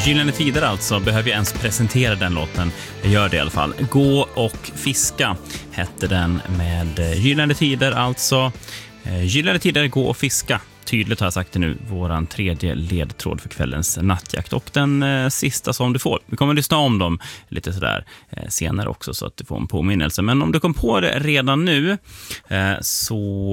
Gyllene tider alltså, behöver jag ens presentera den låten. Jag gör det i alla fall. Gå och fiska hette den med Gyllene tider alltså. Gyllene tider, gå och fiska. Tydligt har jag sagt det nu, våran tredje ledtråd för kvällens nattjakt. Och den sista som du får. Vi kommer att lyssna om dem lite sådär senare också så att du får en påminnelse. Men om du kom på det redan nu så